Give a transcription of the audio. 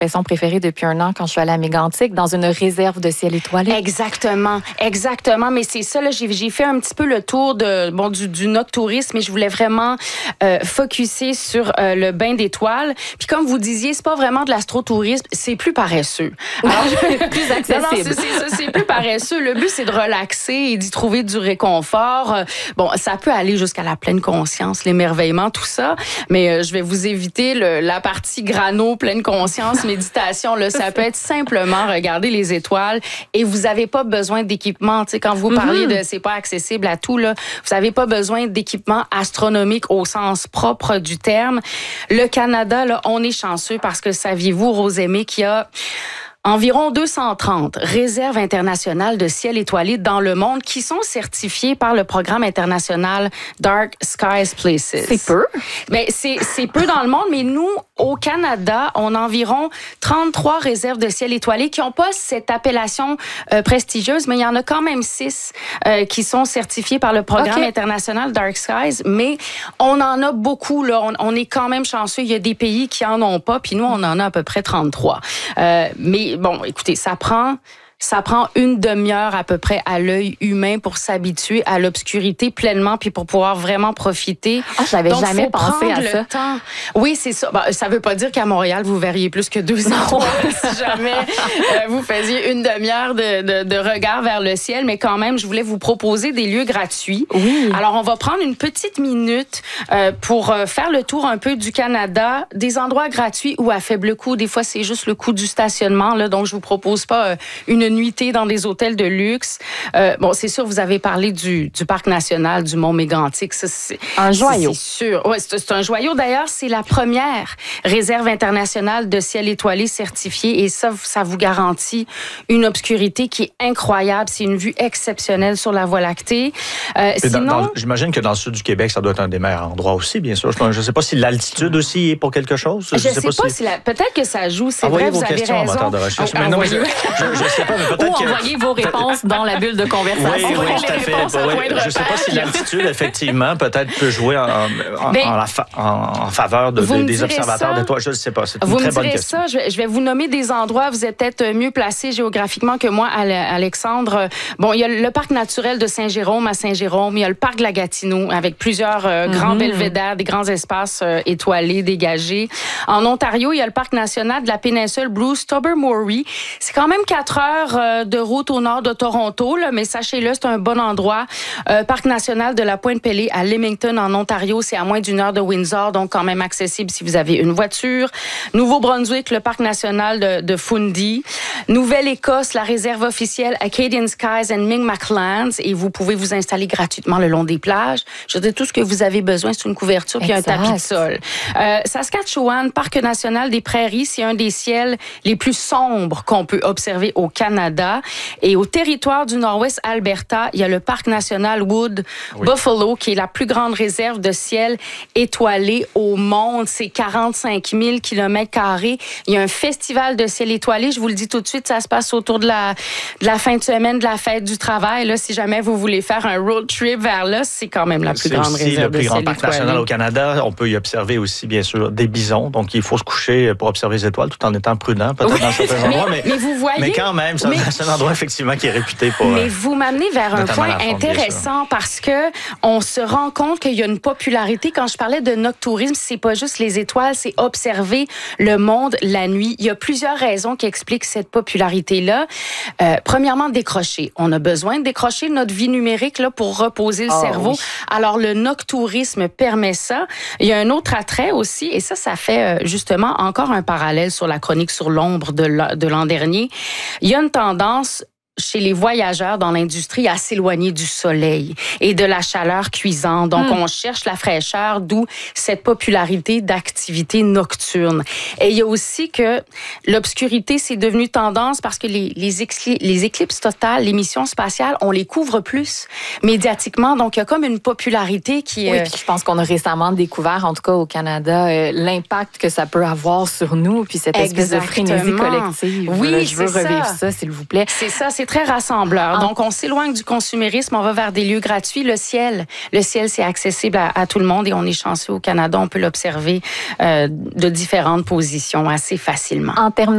expression préférée depuis un an quand je suis allée à Mégantic, dans une réserve de ciel étoilé. Exactement. Mais c'est ça, là, j'ai fait un petit peu le tour du noctourisme, mais je voulais vraiment focusser sur le bain d'étoiles. Puis comme vous disiez, c'est pas vraiment de l'astrotourisme, c'est plus paresseux. Alors, plus accessible. C'est plus paresseux. Le but, c'est de relaxer et d'y trouver du réconfort. Ça peut aller jusqu'à la pleine conscience, l'émerveillement, tout ça, mais je vais vous éviter la partie grano, pleine conscience, méditation. Là, ça peut être simplement regarder les étoiles et vous n'avez pas besoin d'équipement. Tu sais, quand vous parliez de c'est pas accessible à tout, là, vous n'avez pas besoin d'équipement astronomique au sens propre du terme. Le Canada, là, on est chanceux parce que saviez-vous, Rosemée, qu'il y a environ 230 réserves internationales de ciel étoilé dans le monde qui sont certifiées par le programme international Dark Skies Places. C'est peu. Mais c'est peu dans le monde, mais nous, au Canada, on a environ 33 réserves de ciel étoilé qui n'ont pas cette appellation prestigieuse, mais il y en a quand même 6 qui sont certifiées par le programme international Dark Skies. Mais on en a beaucoup, là. On est quand même chanceux. Il y a des pays qui en ont pas, puis nous, on en a à peu près 33. Mais bon, écoutez, ça prend une demi-heure à peu près à l'œil humain pour s'habituer à l'obscurité pleinement puis pour pouvoir vraiment profiter. Je n'avais jamais pensé à ça. Temps. Oui, c'est ça. Ça veut pas dire qu'à Montréal, vous verriez plus que 2 étoiles si jamais vous faisiez une demi-heure de regard vers le ciel. Mais quand même, je voulais vous proposer des lieux gratuits. Oui. Alors, on va prendre une petite minute pour faire le tour un peu du Canada, des endroits gratuits ou à faible coût. Des fois, c'est juste le coût du stationnement. Là, donc, je vous propose pas une nuitée dans des hôtels de luxe. C'est sûr, vous avez parlé du parc national du Mont Mégantic. Ça, c'est un joyau. C'est sûr. Ouais, c'est un joyau. D'ailleurs, c'est la première réserve internationale de ciel étoilé certifiée et ça vous garantit une obscurité qui est incroyable. C'est une vue exceptionnelle sur la Voie lactée. Sinon, j'imagine que dans le sud du Québec, ça doit être un des meilleurs endroits aussi, bien sûr. Je ne sais pas si l'altitude aussi est pour quelque chose. Je sais pas si peut-être que ça joue. C'est vrai, vous avez raison. Moteur de recherche. Mais non, je sais pas. Ou envoyez vos réponses dans la bulle de conversation. Oui, tout à fait. Je ne sais pas si l'altitude, effectivement, peut-être peut jouer en faveur des observateurs d'étoiles. Je ne sais pas. C'est une très bonne question. Vous me direz ça. Je vais vous nommer des endroits. Vous êtes peut-être mieux placés géographiquement que moi, Alexandre. Il y a le parc naturel de Saint-Jérôme à Saint-Jérôme. Il y a le parc de la Gatineau avec plusieurs grands belvédères, des grands espaces étoilés, dégagés. En Ontario, il y a le parc national de la péninsule Bruce Tobermory. C'est quand même 4 heures de route au nord de Toronto, là, mais sachez-le, c'est un bon endroit. Parc national de la Pointe-Pelée à Leamington, en Ontario, c'est à moins d'1 heure de Windsor, donc quand même accessible si vous avez une voiture. Nouveau-Brunswick, le parc national de Fundy. Nouvelle-Écosse, la réserve officielle Acadian Skies and Mi'kma'lands, et vous pouvez vous installer gratuitement le long des plages. Je veux dire, tout ce que vous avez besoin, c'est une couverture puis un tapis de sol. Saskatchewan, parc national des Prairies, c'est un des ciels les plus sombres qu'on peut observer au Canada. Et au territoire du Nord-Ouest Alberta, il y a le parc national Wood Buffalo, qui est la plus grande réserve de ciel étoilé au monde. C'est 45 000 km². Il y a un festival de ciel étoilé. Je vous le dis tout de suite, ça se passe autour de la fin de semaine de la fête du travail. Là, si jamais vous voulez faire un road trip vers là, c'est quand même la plus grande réserve de ciel étoilé. C'est le plus grand parc national au Canada. On peut y observer aussi, bien sûr, des bisons. Donc, il faut se coucher pour observer les étoiles tout en étant prudent, peut-être dans certains endroits. Mais vous voyez... Mais quand même, c'est un endroit effectivement qui est réputé pour... Mais vous m'amenez vers un point intéressant parce que on se rend compte qu'il y a une popularité. Quand je parlais de noctourisme, c'est pas juste les étoiles, c'est observer le monde la nuit. Il y a plusieurs raisons qui expliquent cette popularité-là. Premièrement, décrocher. On a besoin de décrocher notre vie numérique là, pour reposer le cerveau. Oui. Alors, le noctourisme permet ça. Il y a un autre attrait aussi, et ça fait justement encore un parallèle sur la chronique sur l'ombre de l'an dernier. Il y a une tendance chez les voyageurs dans l'industrie à s'éloigner du soleil et de la chaleur cuisante. Donc, on cherche la fraîcheur, d'où cette popularité d'activités nocturnes. Et il y a aussi que l'obscurité, c'est devenu tendance parce que les éclipses totales, les missions spatiales, on les couvre plus médiatiquement. Donc, il y a comme une popularité qui... Oui, puis je pense qu'on a récemment découvert, en tout cas au Canada, l'impact que ça peut avoir sur nous, puis cette espèce de frénésie collective. Oui, là, je veux revivre ça, s'il vous plaît. C'est ça, c'est très rassembleur. Donc, on s'éloigne du consumérisme, on va vers des lieux gratuits. Le ciel, c'est accessible à tout le monde et on est chanceux au Canada. On peut l'observer de différentes positions assez facilement. En termes